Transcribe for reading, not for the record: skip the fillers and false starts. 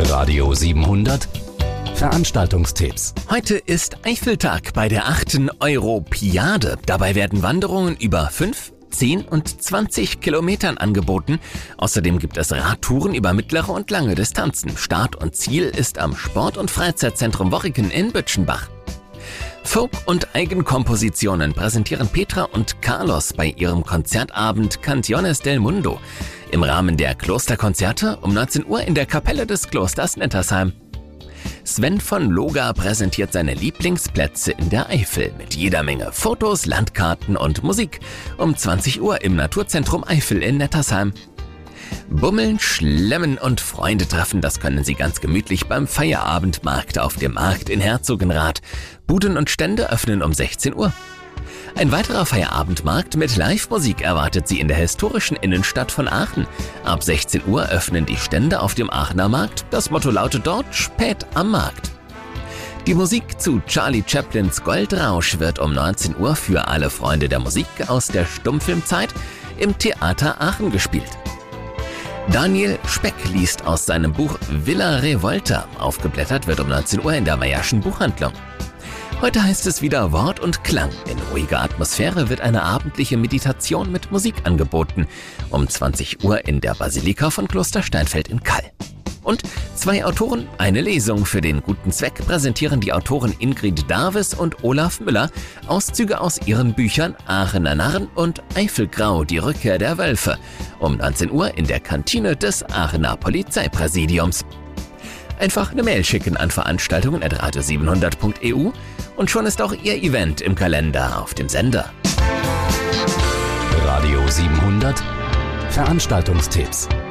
Radio 700 Veranstaltungstipps. Heute ist Eifeltag bei der 8. Europiade. Dabei werden Wanderungen über 5, 10 und 20 Kilometern angeboten. Außerdem gibt es Radtouren über mittlere und lange Distanzen. Start und Ziel ist am Sport- und Freizeitzentrum Worriken in Bütschenbach. Folk- und Eigenkompositionen präsentieren Petra und Carlos bei ihrem Konzertabend Canciones del Mundo. Im Rahmen der Klosterkonzerte um 19 Uhr in der Kapelle des Klosters Nettersheim. Sven von Loga präsentiert seine Lieblingsplätze in der Eifel mit jeder Menge Fotos, Landkarten und Musik um 20 Uhr im Naturzentrum Eifel in Nettersheim. Bummeln, Schlemmen und Freunde treffen, das können Sie ganz gemütlich beim Feierabendmarkt auf dem Markt in Herzogenrath. Buden und Stände öffnen um 16 Uhr. Ein weiterer Feierabendmarkt mit Live-Musik erwartet Sie in der historischen Innenstadt von Aachen. Ab 16 Uhr öffnen die Stände auf dem Aachener Markt. Das Motto lautet dort Spät am Markt. Die Musik zu Charlie Chaplins Goldrausch wird um 19 Uhr für alle Freunde der Musik aus der Stummfilmzeit im Theater Aachen gespielt. Daniel Speck liest aus seinem Buch Villa Revolta. Aufgeblättert wird um 19 Uhr in der Meyer'schen Buchhandlung. Heute heißt es wieder Wort und Klang. In ruhiger Atmosphäre wird eine abendliche Meditation mit Musik angeboten. Um 20 Uhr in der Basilika von Kloster Steinfeld in Kall. Und 2 Autoren, eine Lesung für den guten Zweck präsentieren die Autoren Ingrid Darwes und Olaf Müller Auszüge aus ihren Büchern Aachener Narren und Eifelgrau, die Rückkehr der Wölfe. Um 19 Uhr in der Kantine des Aachener Polizeipräsidiums. Einfach eine Mail schicken an veranstaltungen@radio700.eu und schon ist auch Ihr Event im Kalender auf dem Sender. Radio 700 Veranstaltungstipps.